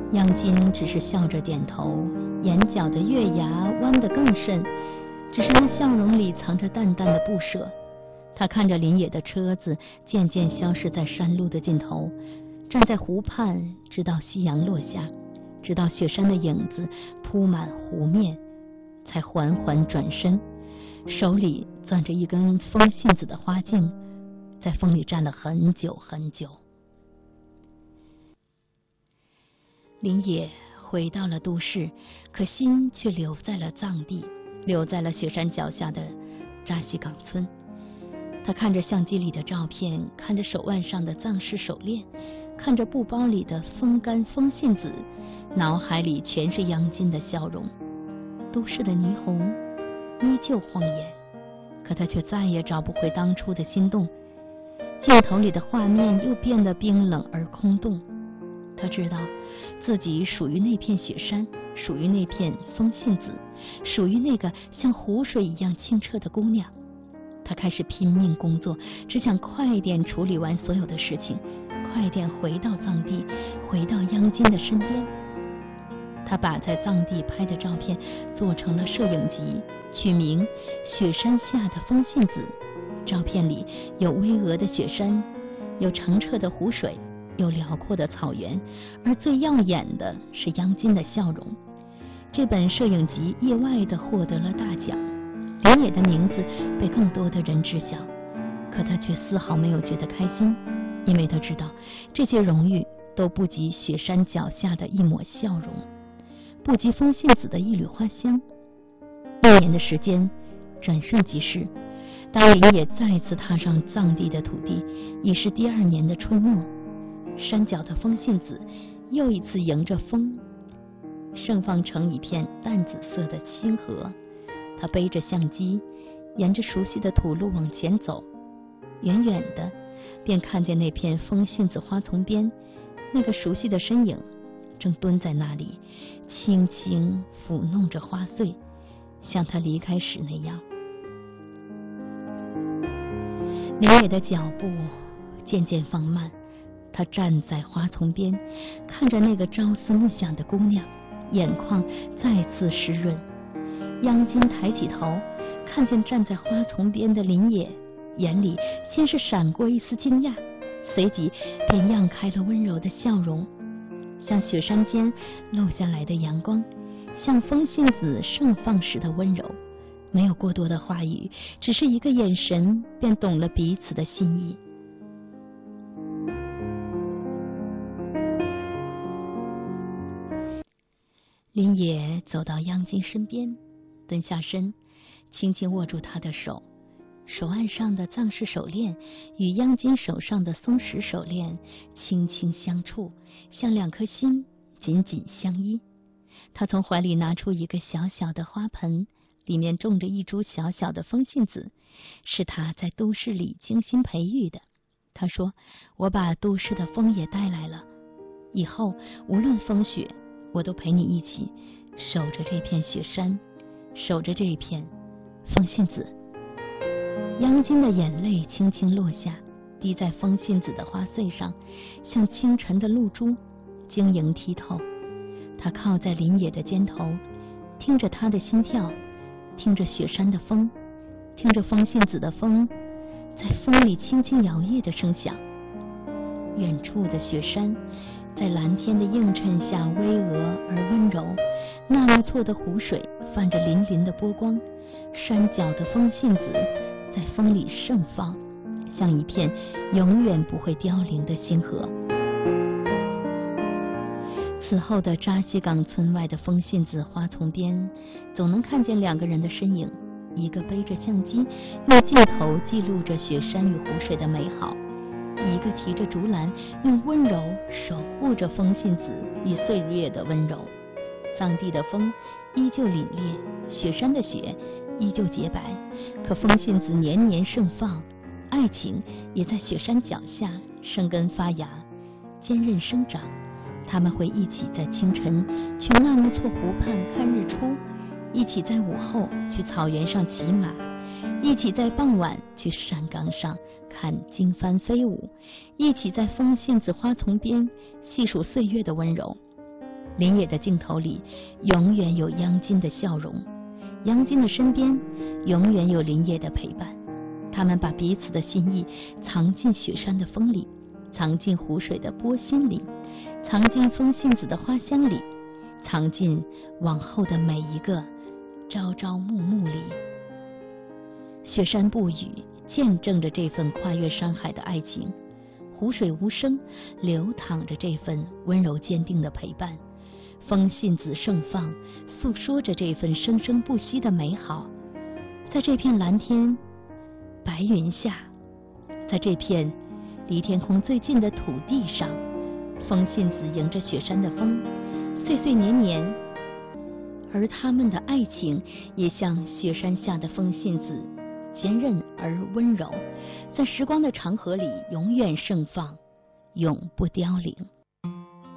央金只是笑着点头，眼角的月牙弯得更甚，只是那笑容里藏着淡淡的不舍。他看着林野的车子渐渐消失在山路的尽头，站在湖畔，直到夕阳落下，直到雪山的影子铺满湖面，才缓缓转身，手里攥着一根风信子的花茎，在风里站了很久很久。林野回到了都市，可心却留在了藏地，留在了雪山脚下的扎西岗村。他看着相机里的照片，看着手腕上的藏式手链，看着布包里的风干风信子，脑海里全是央金的笑容。都市的霓虹依旧晃眼，可他却再也找不回当初的心动。镜头里的画面又变得冰冷而空洞。他知道自己属于那片雪山，属于那片风信子，属于那个像湖水一样清澈的姑娘。他开始拼命工作，只想快点处理完所有的事情，快点回到藏地，回到央金的身边。他把在藏地拍的照片做成了摄影集，取名《雪山下的风信子》。照片里有巍峨的雪山，有澄澈的湖水，有辽阔的草原，而最耀眼的是央金的笑容。这本摄影集意外地获得了大奖，林野的名字被更多的人知晓，可他却丝毫没有觉得开心，因为他知道这些荣誉都不及雪山脚下的一抹笑容，不及风信子的一缕花香。1年的时间转瞬即逝，当林野再次踏上藏地的土地，已是第2年的春末。山脚的风信子又一次迎着风盛放成一片淡紫色的清河。他背着相机，沿着熟悉的土路往前走，远远的便看见那片风信子花丛边，那个熟悉的身影正蹲在那里，轻轻抚弄着花穗，像他离开时那样。林野的脚步渐渐放慢，他站在花丛边，看着那个朝思暮想的姑娘，眼眶再次湿润。央金抬起头，看见站在花丛边的林野，眼里先是闪过一丝惊讶，随即便漾开了温柔的笑容，像雪山间漏下来的阳光，像风信子盛放时的温柔。没有过多的话语，只是一个眼神便懂了彼此的心意。林野走到央金身边，蹲下身，轻轻握住他的手，手腕上的藏式手链与央金手上的松石手链轻轻相触，像2颗心紧紧相依。他从怀里拿出一个小小的花盆，里面种着一株小小的风信子，是他在都市里精心培育的。他说，我把都市的风也带来了，以后无论风雪，我都陪你一起守着这片雪山，守着这一片风信子。央金的眼泪轻轻落下，滴在风信子的花穗上，像清晨的露珠，晶莹剔透。他靠在林野的肩头，听着他的心跳，听着雪山的风，听着风信子的风在风里轻轻摇曳的声响。远处的雪山在蓝天的映衬下巍峨而温柔，纳木错的湖水泛着粼粼的波光，山脚的风信子在风里盛放，像一片永远不会凋零的星河。此后的扎西岗村外的风信子花丛边，总能看见2个人的身影，一个背着相机，用镜头记录着雪山与湖水的美好，一个提着竹篮，用温柔守护着风信子与岁月的温柔。藏地的风依旧凛冽，雪山的雪依旧洁白，可风信子年年盛放，爱情也在雪山脚下生根发芽，坚韧生长。他们会一起在清晨去纳木错湖畔看日出，一起在午后去草原上骑马，一起在傍晚去山岗上看经幡飞舞，一起在风信子花丛边细数岁月的温柔。 林野的镜头里永远有央金的笑容，央金的身边永远有林野的陪伴。他们把彼此的心意藏进雪山的风里，藏进湖水的波心里，藏进风信子的花香里，藏进往后的每一个朝朝暮暮里。雪山不语，见证着这份跨越山海的爱情；湖水无声，流淌着这份温柔坚定的陪伴；风信子盛放，诉说着这份生生不息的美好。在这片蓝天白云下，在这片离天空最近的土地上，风信子迎着雪山的风，岁岁年年，而他们的爱情也像雪山下的风信子，坚韧而温柔，在时光的长河里永远盛放，永不凋零。